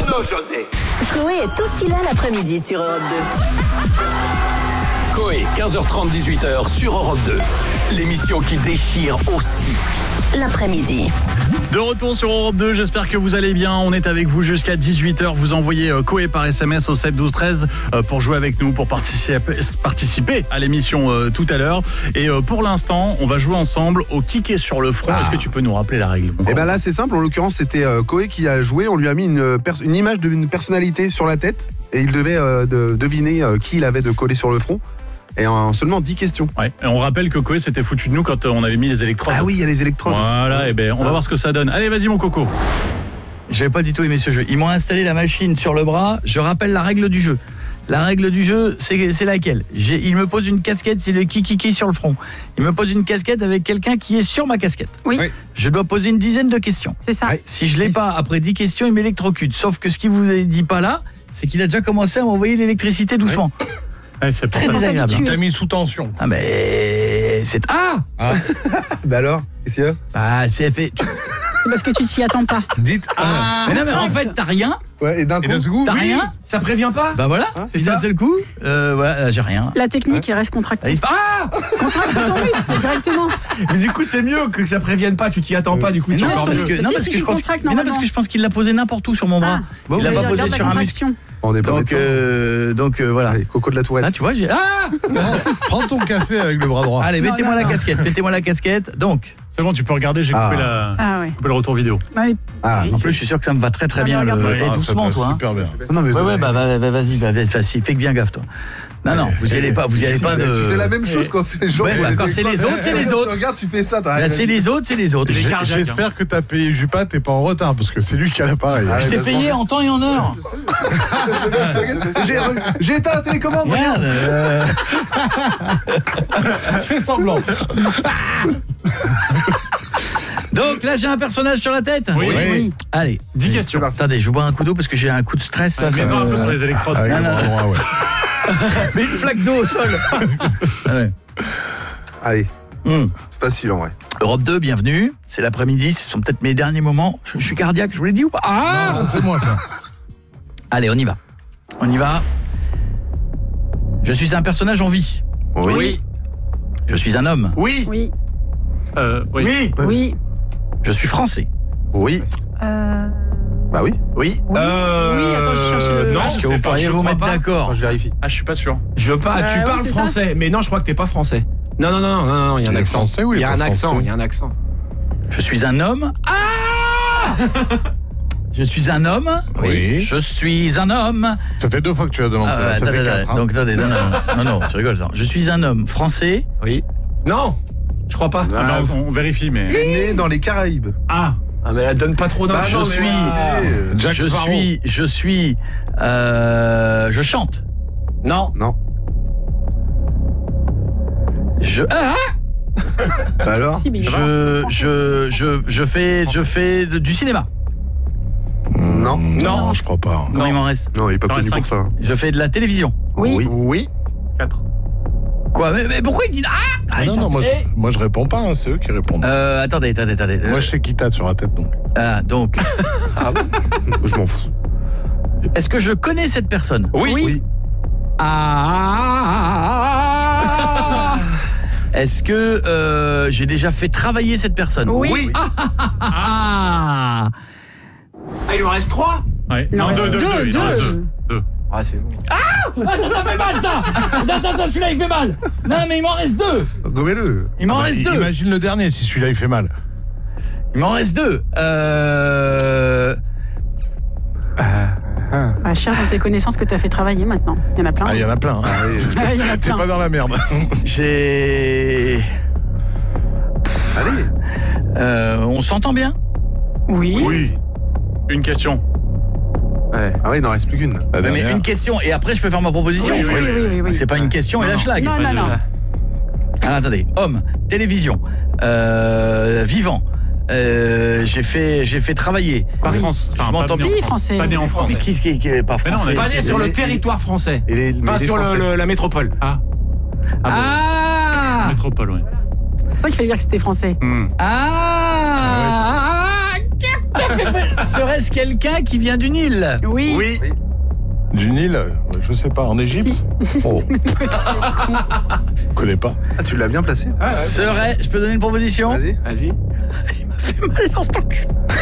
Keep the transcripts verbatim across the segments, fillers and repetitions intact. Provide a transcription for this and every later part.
nous, José. Coé est aussi là l'après-midi sur Europe deux. Coé, quinze heures trente, dix-huit heures sur Europe deux. L'émission qui déchire aussi l'après-midi. De retour sur Europe deux, j'espère que vous allez bien. On est avec vous jusqu'à dix-huit heures. Vous envoyez euh, Coé par S M S au sept douze treize euh, pour jouer avec nous, pour participer, participer à l'émission euh, tout à l'heure. Et euh, pour l'instant, on va jouer ensemble au kické sur le front. Ah. Est-ce que tu peux nous rappeler la règle? Eh ben là, c'est simple. En l'occurrence, c'était euh, Coé qui a joué. On lui a mis une, pers- une image d'une personnalité sur la tête et il devait euh, de, deviner euh, qui il avait de collé sur le front. Et en seulement dix questions. Ouais. Et on rappelle que Coé s'était foutu de nous quand on avait mis les électrodes. Ah oui, il y a les électrodes. Voilà, et ben on va ah. voir ce que ça donne. Allez, vas-y mon coco. J'avais pas du tout aimé ce jeu. Ils m'ont installé la machine sur le bras. Je rappelle la règle du jeu. La règle du jeu, c'est, c'est laquelle? J'ai, il me pose une casquette, c'est le kiki sur le front. Il me pose une casquette avec quelqu'un qui est sur ma casquette. Oui. oui. Je dois poser une dizaine de questions. C'est ça. Ouais. Si je l'ai pas, après dix questions, il m'électrocute. Sauf que ce qu'il vous a dit pas là, c'est qu'il a déjà commencé à m'envoyer l'électricité doucement. Oui. Ouais, c'est très désagréable. Il t'a mis sous tension. Ah mais c'est ah, ah. Bah alors, qu'est-ce qu'il y a? Bah c'est fait. C'est parce que tu t'y attends pas. Dites ah. Mais non mais en fait t'as rien. Ouais, et d'un coup, et d'un coup t'as oui. rien. Ça prévient pas. Bah voilà. Hein, c'est ça, c'est le coup. Euh, voilà, j'ai rien. La technique, ouais. Il reste contracté. Ah, contracté ton muscle directement. Mais du coup, c'est mieux que ça prévienne pas. Tu t'y attends pas. Du coup, c'est non, encore parce mieux. que, non, si, parce si que je pense. Mais non, parce que je pense qu'il l'a posé n'importe où sur mon bras. Ah, bon, il l'a pas posé sur un muscle. On est pas donc, euh, donc euh, voilà. Allez, Coco de la Tourette. Ah, tu vois, j'ai. Ah prends ton café avec le bras droit. Allez, mettez-moi non, non. la casquette. Mettez-moi la casquette. Donc. C'est bon, tu peux regarder. J'ai ah. coupé la. Ah ouais. Coupé le retour vidéo. Ouais. Ah. En plus, je suis sûr que ça me va très très ah, bien. Le... ouais, ah, doucement, toi. Super bien. Non mais. Ouais, ouais, bah vas-y, bah, vas-y, fais bien gaffe, toi. Non, non, vous y allez pas, vous y allez pas de. Tu fais la même chose quand c'est les gens. Ouais, bah, quand c'est les autres, c'est les autres. Regarde, tu fais ça. Là, c'est les autres, c'est les autres. J'espère que t'as payé Jupas, t'es pas en retard parce que c'est lui qui a l'appareil. Je t'ai payé en temps et en heure. J'ai éteint la télécommande. Regarde. Fais semblant. Donc là j'ai un personnage sur la tête. Oui. oui. Allez, dix questions. Attendez, je vous bois un coup d'eau parce que j'ai un coup de stress là. Mais ça un peu sur les électrodes. Avec non, le bras droit, ouais. Mais une flaque d'eau au sol. Allez. Allez. Mmh. C'est facile en vrai. Europe deux, bienvenue. C'est l'après-midi, ce sont peut-être mes derniers moments. Je, je suis cardiaque, je vous l'ai dit ou pas? Ah non, ça c'est moi ça. Allez, on y va. On y va. Je suis un personnage en vie. Oui. oui. Je suis un homme. Oui. Oui. Euh, oui. Oui. Oui. Je suis français. Oui. Euh... Bah oui. Oui. Oui. Euh... Oui, attends, je cherche le... Non, est-ce que vous pourriez vous mettre d'accord? Je vérifie. Ah, je suis pas sûr. Je pas. Euh, tu ouais, parles français, mais non, je crois que t'es pas français. Non, non, non, non, non, il y a un Il est accent. français ou il Il y est a pas un accent. français Il y a un accent. Je suis un homme. Ah Je suis un homme. Oui. Je suis un homme. Ça fait deux fois que tu as demandé Ah, ça. Ça attendez, fait attendez, quatre. Hein. donc attendez, non, non, non, non, tu rigoles. Non. Je suis un homme français. Oui. Non, je crois pas. Ah, non, on, on vérifie, mais. Né dans les Caraïbes. Ah. Ah, mais elle donne pas trop d'infos. Bah je non, suis. mais... Jack je Sparrow. suis. Je suis. Euh, je chante. Non. Non. Je. Ah Bah alors. Si, mais il je, avance. je, je, je fais, je fais de- du cinéma. Non. Non, je crois pas. Comment il m'en reste? Non, il est pas Non, connu cinq. pour ça. Je fais de la télévision. Oui. Oui. quatre. Quoi? Mais, mais pourquoi il dit ah, Ah ah non, non, moi je, moi je réponds pas, hein, c'est eux qui répondent. Euh, attendez, attendez, attendez. Moi je sais qui t'a sur la tête donc. Ah, donc, Je m'en fous. est-ce que je connais cette personne? Oui. Oui. Ah. Est-ce que euh, j'ai déjà fait travailler cette personne? Oui. Oui. Ah, ah, Ah, il en reste trois. Ouais. Non, deux, deux, deux, deux. deux. Non, deux. Deux. Ah, c'est bon. ah, ça, ça fait mal, ça. Attends, attends, celui-là, il fait mal. Non, mais il m'en reste deux. Gommez-le. Il m'en Ah bah, reste deux. Imagine le dernier si celui-là il fait mal. Il m'en reste deux. Euh... Bah, cherche dans tes connaissances que t'as fait travailler maintenant. Il y en a plein. Ah, il y en a plein. Hein. Ah, il y en a T'es plein. pas dans la merde. J'ai... Allez. Euh, on s'entend bien? Oui. Oui. Une question. Ouais. Ah oui, il n'en reste plus qu'une. La Mais dernière. une question, et après je peux faire ma proposition. Oui, oui, oui, oui, oui. C'est pas une question et la schlag. Non, non, non. Alors attendez, homme, télévision, euh, vivant, euh, j'ai fait, j'ai fait travailler. Pas France. Je m'entends pas né en Si, France. français. Pas né en France. Mais qui, qui, qui est pas Mais non, français? on est Pas né sur le territoire français. Et les, Pas les sur le, Français. le- la métropole. Ah. Ah. Ah, bon. Métropole, ouais. C'est ça qu'il fallait dire que c'était français. Hmm. ah, Serait-ce quelqu'un qui vient du Nil? Oui. Oui. Du Nil, euh, je sais pas, en Égypte. Oh. Je connais pas. Ah, tu l'as bien placé. Serait, je peux donner une proposition? Vas-y. Vas-y. Fait mal dans ce cul.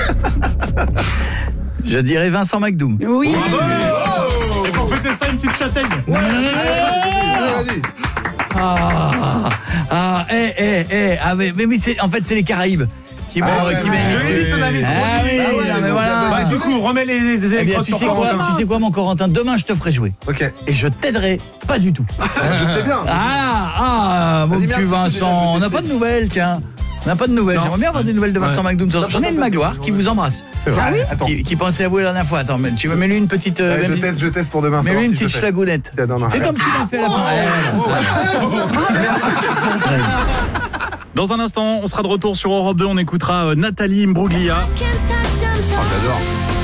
Je dirais Vincent McDoom. Oui. Et pour fêter ça, une petite châtaigne. Vas-y. Ah, ah, eh, eh, eh, ah, mais, mais, mais c'est, en fait, c'est les Caraïbes qui m'ont, Ah ouais, qui ouais, m'ont- Je l'ai dit, ton ami. Ah oui, Ah ouais, non, mais bon, voilà. Bah, du coup, remets les, les Eh bien, électrodes tu sur sais quoi, Corentin. tu sais quoi, mon Corentin, demain, je te ferai jouer. Ok. Et je t'aiderai pas du tout. Je sais bien. Ah, ah, mon Vas-y, petit merci, Vincent, on n'a pas de nouvelles, tiens. On n'a pas de nouvelles. Non. J'aimerais bien avoir des nouvelles de Vincent McDoom. J'en ai une Magloire qui vous embrasse. C'est vrai. Attends. Qui, qui pensait à vous la dernière fois. Attends, mais tu me mets-lui une petite. euh, Ouais, je petite- teste, je teste pour demain. Mets-lui savoir une si je petite fais. schlagounette. Tiens, non, non, Fais arrête. comme tu l'as fait à la fin. Ouais. Dans un instant, on sera de retour sur Europe deux. On écoutera euh, Nathalie Imbruglia. Oh, j'adore.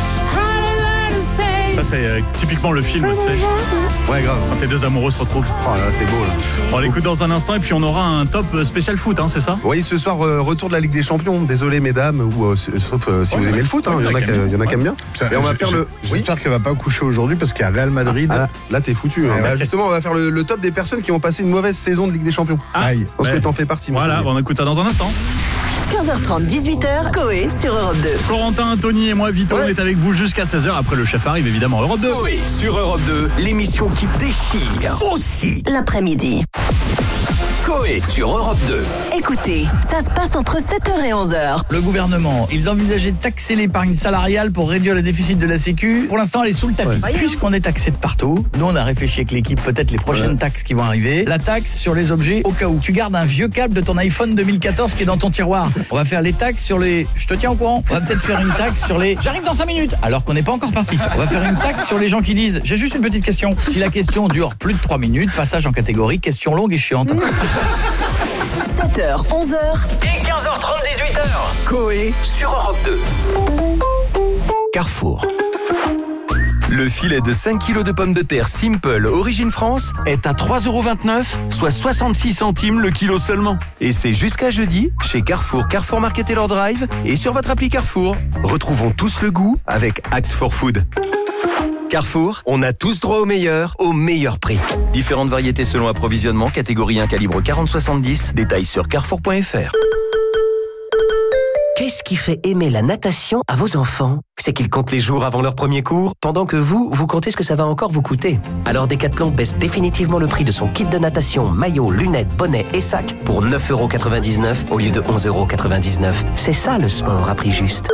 Ça, c'est euh, typiquement le film, tu sais, Ouais, grave. quand les deux amoureux se retrouvent. Oh là, c'est beau là. On l'écoute dans un instant et puis on aura un top spécial foot, hein, c'est ça? Oui, ce soir, euh, retour de la Ligue des Champions. Désolé, mesdames, ou euh, sauf euh, si Ouais, vous aimez ouais. le foot, hein, Ouais, il y en a il y en a qui- il y en a qui aiment bien. Putain, Et on va j- faire j- le. Oui. J'espère qu'elle va pas coucher aujourd'hui parce qu'il y a Real Madrid. Ah, là, là, t'es foutu. hein. Ouais. Bah, justement, on va faire le, le top des personnes qui ont passé une mauvaise saison de Ligue des Champions. Aïe. Je pense Ouais. que t'en fais partie. mon Voilà, Tony. on écoute ça dans un instant. quinze heures trente, dix-huit heures, Coé sur Europe deux. Corentin, Tony et moi, Vito, Ouais. on est avec vous jusqu'à seize heures. Après, le chef arrive évidemment. Europe deux. Coé sur Europe deux, l'émission qui déchire aussi. L'après-midi. Coé sur Europe deux. Écoutez, ça se passe entre sept heures et onze heures. Le gouvernement, ils envisageaient de taxer l'épargne salariale pour réduire le déficit de la Sécu. Pour l'instant, elle est sous le tapis. Puisqu'on est taxé de partout, nous on a réfléchi avec l'équipe peut-être les prochaines taxes qui vont arriver. La taxe sur les objets au cas où. Tu gardes un vieux câble de ton iPhone deux mille quatorze qui est dans ton tiroir. On va faire les taxes sur les... Je te tiens au courant. On va peut-être faire une taxe sur les... J'arrive dans cinq minutes, alors qu'on n'est pas encore parti. On va faire une taxe sur les gens qui disent... J'ai juste une petite question. Si la question dure plus de trois minutes, passage en catégorie question longue et chiante. sept heures, onze heures. Et quinze heures trente, dix-huit heures. Coé sur Europe deux. Carrefour. Le filet de cinq kilos de pommes de terre Simple Origine France est à trois euros vingt-neuf, soit soixante-six centimes le kilo seulement. Et c'est jusqu'à jeudi chez Carrefour, Carrefour Market et leur Drive et sur votre appli Carrefour. Retrouvons tous le goût avec Act for Food. Carrefour, on a tous droit au meilleur, au meilleur prix. Différentes variétés selon approvisionnement, catégorie un calibre quarante soixante-dix, détails sur carrefour point f r. Qu'est-ce qui fait aimer la natation à vos enfants? C'est qu'ils comptent les jours avant leur premier cours, pendant que vous, vous comptez ce que ça va encore vous coûter. Alors Decathlon baisse définitivement le prix de son kit de natation, maillot, lunettes, bonnet et sac pour neuf euros quatre-vingt-dix-neuf au lieu de onze euros quatre-vingt-dix-neuf. C'est ça le sport à prix juste.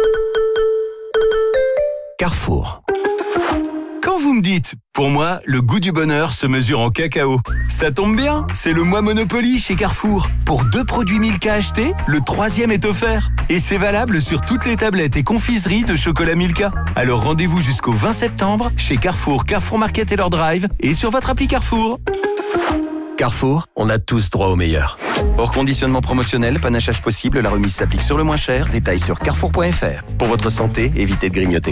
Carrefour. Quand vous me dites, pour moi, le goût du bonheur se mesure en cacao. Ça tombe bien, c'est le mois Monopoly chez Carrefour. Pour deux produits Milka achetés, le troisième est offert. Et c'est valable sur toutes les tablettes et confiseries de chocolat Milka. Alors rendez-vous jusqu'au vingt septembre chez Carrefour, Carrefour Market et leur Drive et sur votre appli Carrefour. Carrefour, on a tous droit au meilleur. Hors conditionnement promotionnel, panachage possible, la remise s'applique sur le moins cher. Détails sur carrefour point f r. Pour votre santé, évitez de grignoter.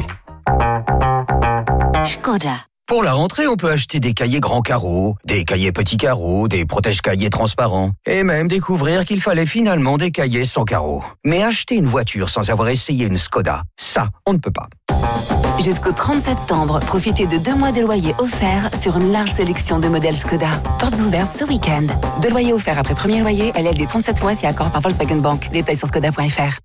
Skoda. Pour la rentrée, on peut acheter des cahiers grands carreaux, des cahiers petits carreaux, des protège-cahiers transparents, et même découvrir qu'il fallait finalement des cahiers sans carreaux. Mais acheter une voiture sans avoir essayé une Skoda, ça, on ne peut pas. Jusqu'au trente septembre, profitez de deux mois de loyer offerts sur une large sélection de modèles Skoda. Portes ouvertes ce week-end. Deux loyers offerts après premier loyer, L L D trente-sept mois si accord par Volkswagen Bank. Détails sur skoda point f r.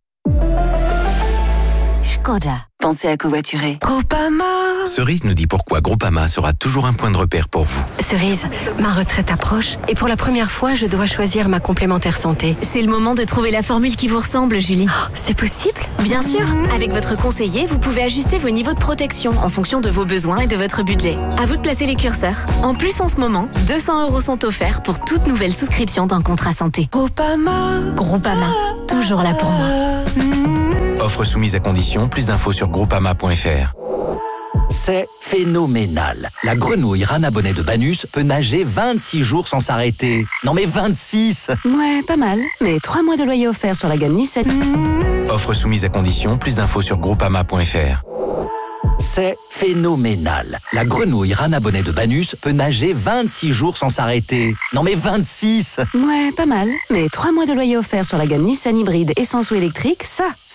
Skoda. Pensez à covoiturer. Groupama. Cerise nous dit pourquoi Groupama sera toujours un point de repère pour vous. Cerise, ma retraite approche et pour la première fois, je dois choisir ma complémentaire santé. C'est le moment de trouver la formule qui vous ressemble, Julie. Oh, c'est possible? Bien sûr. Avec votre conseiller, vous pouvez ajuster vos niveaux de protection en fonction de vos besoins et de votre budget. À vous de placer les curseurs. En plus, en ce moment, deux cents euros sont offerts pour toute nouvelle souscription d'un contrat santé. Groupama. Groupama, toujours là pour moi. Offre soumise à condition, plus d'infos sur groupama point f r. C'est phénoménal. La grenouille rana bonnet de Banus peut nager vingt-six jours sans s'arrêter. Non mais vingt-six! Ouais, pas mal. Mais trois mois de loyer offerts sur la gamme Nissan. Offre soumise à condition, plus d'infos sur groupama point f r. C'est phénoménal. La grenouille rana bonnet de Banus peut nager vingt-six jours sans s'arrêter. Non mais vingt-six! Ouais, pas mal. Mais trois mois de loyer offerts sur la gamme Nissan hybride essence ou électrique, ça,